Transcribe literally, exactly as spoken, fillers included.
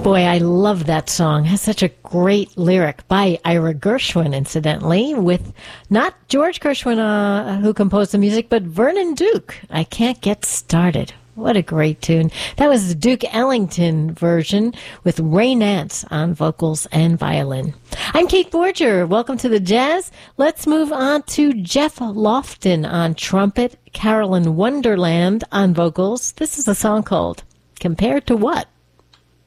Boy, I love that song. It has such a great lyric by Ira Gershwin, incidentally, with not George Gershwin, uh, who composed the music, but Vernon Duke. I Can't Get Started. What a great tune. That was the Duke Ellington version with Ray Nance on vocals and violin. I'm Kate Borger. Welcome to the Jazz. Let's move on to Jeff Lofton on trumpet, Carolyn Wonderland on vocals. This is a song called Compared to What?